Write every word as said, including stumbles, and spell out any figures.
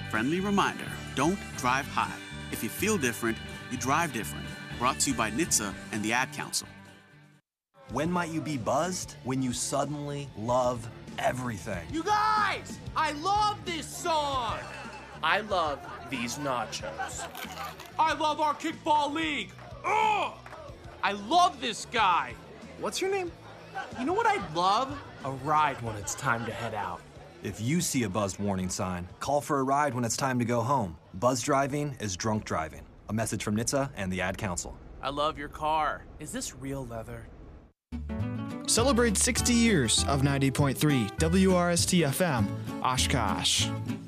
Friendly reminder, don't drive high. If you feel different, you drive different. Brought to you by N H T S A and the Ad Council. When might you be buzzed? When you suddenly love everything. You guys, I love this song. I love these nachos. I love our kickball league. Ugh! I love this guy. What's your name? You know what I'd love? A ride when it's time to head out. If you see a buzzed warning sign, call for a ride when it's time to go home. Buzz driving is drunk driving. A message from N H T S A and the Ad Council. I love your car. Is this real leather? Celebrate sixty years of ninety point three W R S T F M, Oshkosh.